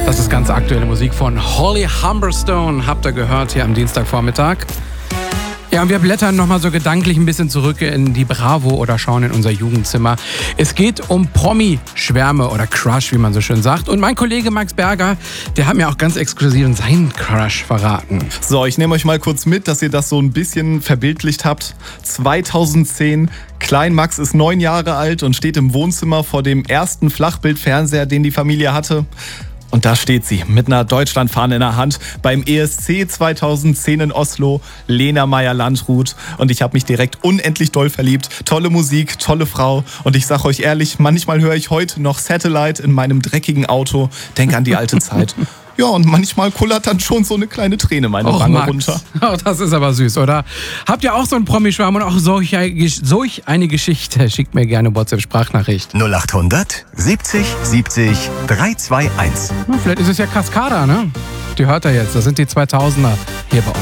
Das ist ganz aktuelle Musik von Holly Humberstone, habt ihr gehört hier am Dienstagvormittag. Ja, und wir blättern nochmal so gedanklich ein bisschen zurück in die Bravo oder schauen in unser Jugendzimmer. Es geht um Promi-Schwärme oder Crush, wie man so schön sagt. Und mein Kollege Max Berger, der hat mir auch ganz exklusiv seinen Crush verraten. So, ich nehme euch mal kurz mit, dass ihr das so ein bisschen verbildlicht habt. 2010, Klein Max ist 9 Jahre alt und steht im Wohnzimmer vor dem ersten Flachbildfernseher, den die Familie hatte. Und da steht sie, mit einer Deutschlandfahne in der Hand, beim ESC 2010 in Oslo, Lena Meyer-Landrut. Und ich habe mich direkt unendlich doll verliebt. Tolle Musik, tolle Frau. Und ich sag euch ehrlich, manchmal höre ich heute noch Satellite in meinem dreckigen Auto, denke an die alte Zeit. Ja, und manchmal kullert dann schon so eine kleine Träne meine Wange runter. Oh, das ist aber süß, oder? Habt ihr auch so einen Promi-Schwarm und auch solch eine Geschichte? Schickt mir gerne WhatsApp-Sprachnachricht. 0800 70 70 321. Vielleicht ist es ja Cascada, ne? Die hört er jetzt. Das sind die 2000er hier bei uns.